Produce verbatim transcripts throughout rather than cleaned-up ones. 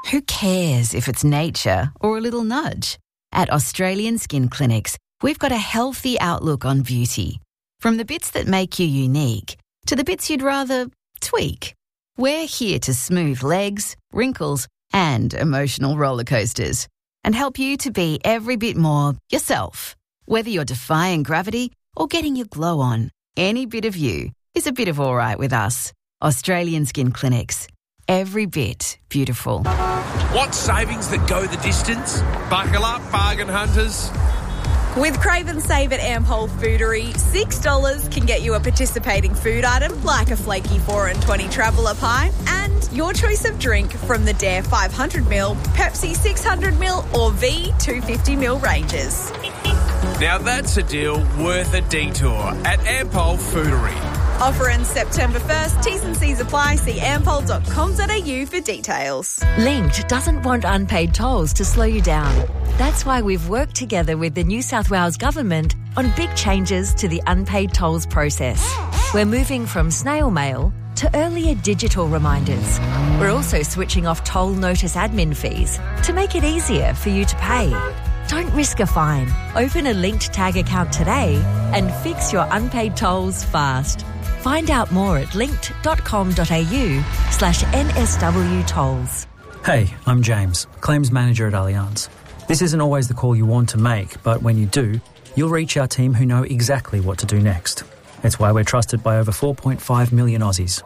who cares if it's nature or a little nudge? At Australian Skin Clinics, we've got a healthy outlook on beauty. From the bits that make you unique to the bits you'd rather tweak. We're here to smooth legs, wrinkles, and emotional roller coasters and help you to be every bit more yourself. Whether you're defying gravity or getting your glow on, any bit of you is a bit of all right with us. Australian Skin Clinics. Every bit beautiful. Want savings that go the distance? Buckle up, bargain hunters. With Crave and Save at Ampol Foodery, six dollars can get you a participating food item like a flaky four and twenty Traveller pie and your choice of drink from the Dare five hundred milliliter, Pepsi six hundred milliliter or V two hundred fifty milliliter ranges. Now that's a deal worth a detour at Ampol Foodery. Offer ends September first. T's and C's apply. See ampol dot com dot a u for details. Linked doesn't want unpaid tolls to slow you down. That's why we've worked together with the New South Wales Government on big changes to the unpaid tolls process. We're moving from snail mail to earlier digital reminders. We're also switching off toll notice admin fees to make it easier for you to pay. Don't risk a fine. Open a Linked Tag account today and fix your unpaid tolls fast. Find out more at linked dot com dot a u slash N S W tolls. Hey, I'm James, Claims Manager at Allianz. This isn't always the call you want to make, but when you do, you'll reach our team who know exactly what to do next. It's why we're trusted by over four point five million Aussies.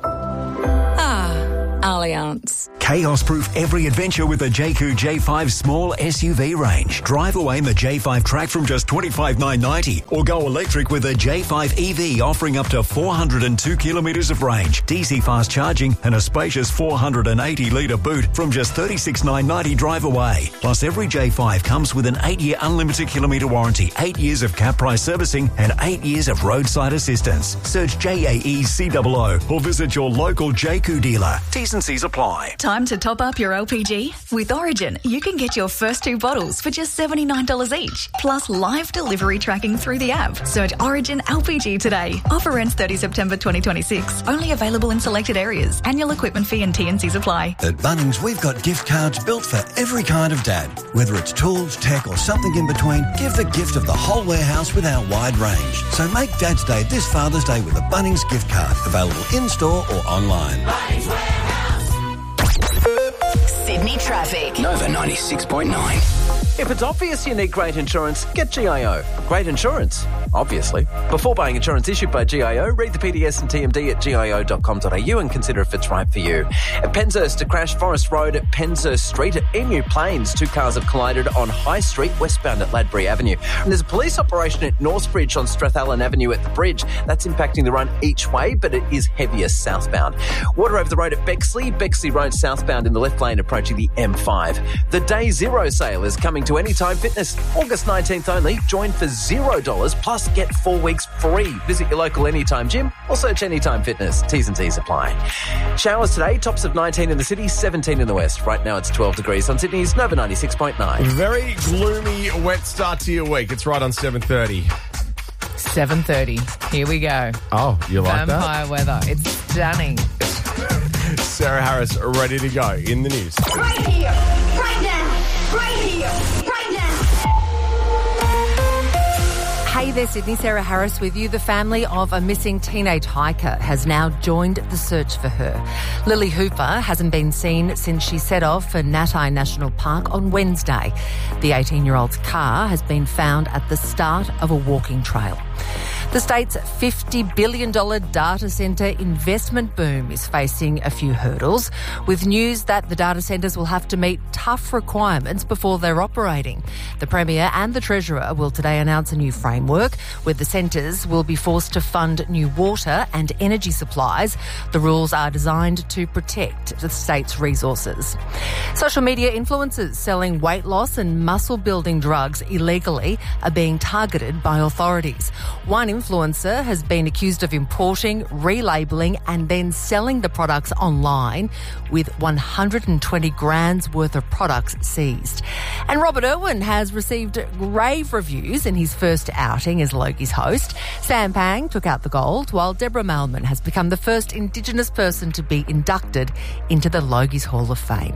Ah, Allianz. Chaos-proof every adventure with the Jayco J five small S U V range. Drive away in the J five Track from just twenty-five thousand nine hundred ninety dollars or go electric with the J five E V offering up to four hundred two kilometres of range, D C fast charging and a spacious four hundred eighty litre boot from just thirty-six thousand nine hundred ninety dollars drive away. Plus every J five comes with an eight year unlimited kilometre warranty, eight years of cap price servicing and eight years of roadside assistance. Search J A E C O O or visit your local Jayco dealer. T's and C's apply. Time to top up your L P G? With Origin, you can get your first two bottles for just seventy-nine dollars each, plus live delivery tracking through the app. Search Origin L P G today. Offer ends thirtieth September twenty twenty-six. Only available in selected areas. Annual equipment fee and T and C's apply. At Bunnings, we've got gift cards built for every kind of dad. Whether it's tools, tech or something in between, give the gift of the whole warehouse with our wide range. So make Dad's Day this Father's Day with a Bunnings gift card. Available in-store or online. Bunnings Warehouse. Sydney traffic. Nova ninety-six point nine. If it's obvious you need great insurance, get G I O. Great insurance, obviously. Before buying insurance issued by G I O, read the P D S and T M D at G I O dot com dot a u and consider if it's right for you. At Penshurst, a crash, Forest Road at Penshurst Street. At Emu Plains, two cars have collided on High Street, westbound at Ladbury Avenue. And there's a police operation at Northbridge on Strathallan Avenue at the bridge. That's impacting the run each way, but it is heavier southbound. Water over the road at Bexley, Bexley Road southbound in the left lane approaching the M five. The Day Zero sale is coming to Anytime Fitness. August nineteenth only. Join for zero dollars plus get four weeks free. Visit your local Anytime gym or search Anytime Fitness. T's and C's apply. Showers today, tops of nineteen in the city, seventeen in the west. Right now it's twelve degrees on Sydney's Nova ninety-six point nine. Very gloomy, wet start to your week. It's right on seven thirty. seven thirty. Here we go. Oh, you like Vampire that? weather. It's stunning. Sarah Harris ready to go in the news. Right here, right now, right here, right now. Hey there, Sydney. Sarah Harris with you. The family of a missing teenage hiker has now joined the search for her. Lily Hooper hasn't been seen since she set off for Natai National Park on Wednesday. The eighteen-year-old's car has been found at the start of a walking trail. The state's fifty billion dollars data centre investment boom is facing a few hurdles, with news that the data centres will have to meet tough requirements before they're operating. The Premier and the Treasurer will today announce a new framework where the centres will be forced to fund new water and energy supplies. The rules are designed to protect the state's resources. Social media influencers selling weight loss and muscle-building drugs illegally are being targeted by authorities. One influencer has been accused of importing, relabelling and then selling the products online, with one hundred twenty grams worth of products seized. And Robert Irwin has received rave reviews in his first outing as Logie's host. Sam Pang took out the gold, while Deborah Mailman has become the first Indigenous person to be inducted into the Logie's Hall of Fame.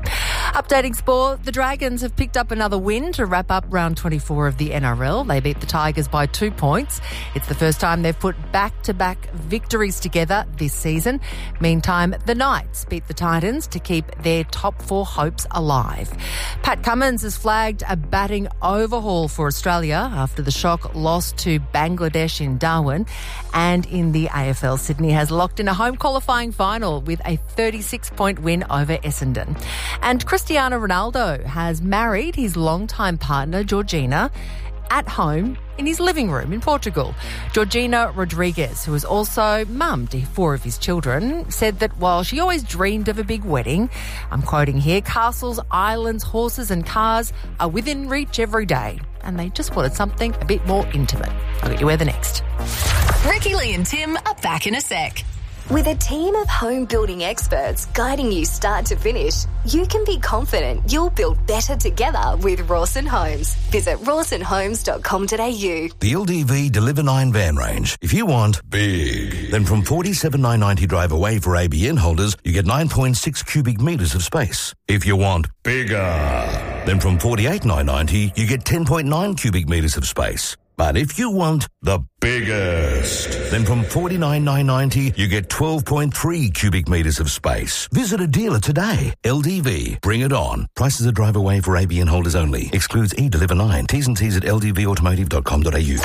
Updating sport, the Dragons have picked up another win to wrap up round twenty-four of the N R L. They beat the Tigers by two points. It's the first time they've put back-to-back victories together this season. Meantime, the Knights beat the Titans to keep their top four hopes alive. Pat Cummins has flagged a batting overhaul for Australia after the shock loss to Bangladesh in Darwin. And in the A F L, Sydney has locked in a home qualifying final with a thirty-six point win over Essendon. And Cristiano Ronaldo has married his longtime partner, Georgina, at home in his living room in Portugal. Georgina Rodriguez, who is also mum to four of his children, said that while she always dreamed of a big wedding, I'm quoting here, castles, islands, horses and cars are within reach every day. And they just wanted something a bit more intimate. I'll get you where the next. Ricky, Lee and Tim are back in a sec. With a team of home building experts guiding you start to finish, you can be confident you'll build better together with Rawson Homes. Visit rawson homes dot com dot a u. The L D V Deliver nine van range. If you want big, then from forty-seven thousand nine hundred ninety drive away for A B N holders, you get nine point six cubic metres of space. If you want bigger, then from forty-eight thousand nine hundred ninety, you get ten point nine cubic metres of space. But if you want the biggest, then from forty-nine thousand nine hundred ninety, you get twelve point three cubic metres of space. Visit a dealer today. L D V, bring it on. Prices are drive away for A B N holders only. Excludes e-Deliver nine. T's and C's at l d v automotive dot com dot a u.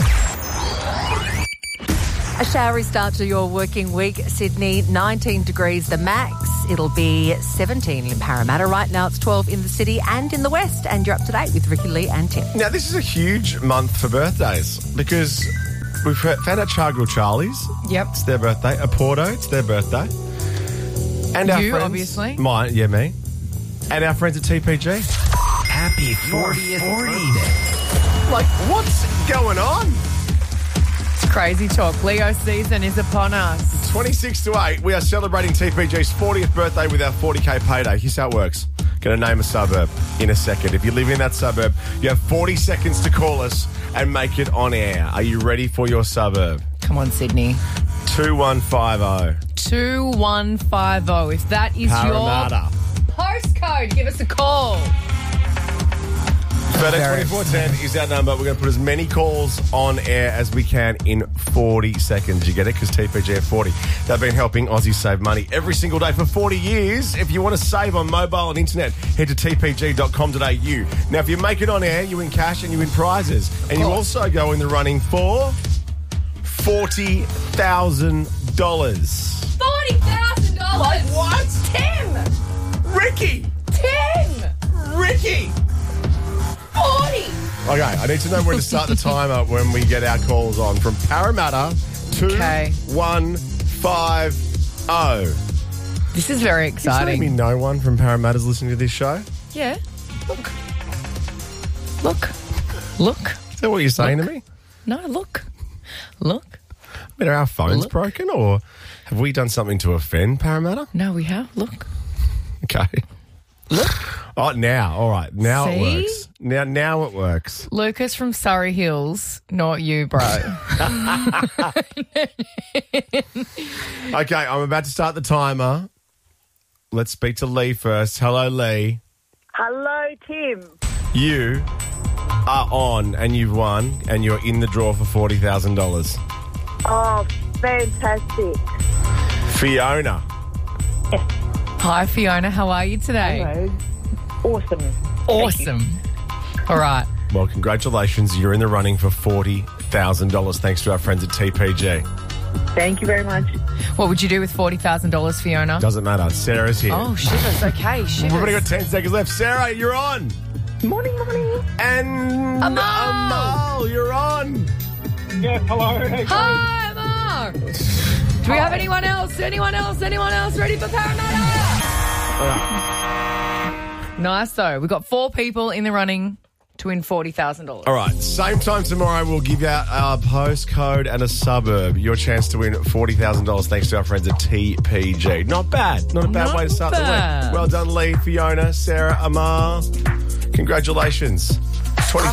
A showery start to your working week. Sydney, nineteen degrees the max. It'll be seventeen in Parramatta. Right now it's twelve in the city and in the west. And you're up to date with Ricky, Lee and Tim. Now, this is a huge month for birthdays because we've found out Chargirl Charlie's. Yep. It's their birthday. Aporto, it's their birthday. And our you, friends, obviously. Mine, yeah, me. And our friends at T P G. Happy fortieth birthday. Like, what's going on? Crazy talk. Leo season is upon us. twenty-six to eight, we are celebrating T P G's fortieth birthday with our forty K payday. Here's how it works. Going to name a suburb in a second. If you live in that suburb, you have forty seconds to call us and make it on air. Are you ready for your suburb? Come on, Sydney. two one five zero. two one five zero. If that is Parramatta. your postcode, give us a call. thirteen twenty-four ten is our number. We're going to put as many calls on air as we can in forty seconds. You get it? Because T P G have forty. They've been helping Aussies save money every single day for forty years. If you want to save on mobile and internet, head to t p g dot com dot a u. Now, if you make it on air, you win cash and you win prizes. And you also go in the running for forty thousand dollars. forty thousand dollars? Like what? Tim! Ricky! Tim! Ricky! forty! Okay, I need to know where to start the timer when we get our calls on. From Parramatta to Okay. one five zero. This is very You're telling exciting. me no one from Parramatta's listening to this show? Yeah. Look. Look. Look. Is that what you're saying Look. to me? No, look. Look. I mean, are our phones Look. broken or have we done something to offend Parramatta? No, we have. Look. Okay. Look. Oh, now. All right. Now it See? works. Now, now it works. Lucas from Surrey Hills, not you, bro. Okay, I'm about to start the timer. Let's speak to Lee first. Hello, Lee. Hello, Tim. You are on and you've won and you're in the draw for forty thousand dollars. Oh, fantastic. Fiona. Hi, Fiona. How are you today? Hello. Awesome. Awesome. All right. Well, congratulations. You're in the running for forty thousand dollars thanks to our friends at T P G. Thank you very much. What would you do with forty thousand dollars, Fiona? Doesn't matter. Sarah's here. Oh, shivers. Okay, shivers. We've only got ten seconds left. Sarah, you're on. Morning, morning. And Amal. Amal, you're on. Yeah, hello. Hey, Hi, Amar. Do we have anyone else? Anyone else? Anyone else ready for Parramatta? Nice, though. We've got four people in the running to win forty thousand dollars. All right, same time tomorrow, we'll give out our postcode and a suburb. Your chance to win forty thousand dollars thanks to our friends at T P G. Not bad. Not a bad Not way to start bad. the week. Well done, Lee, Fiona, Sarah, Amar. Congratulations.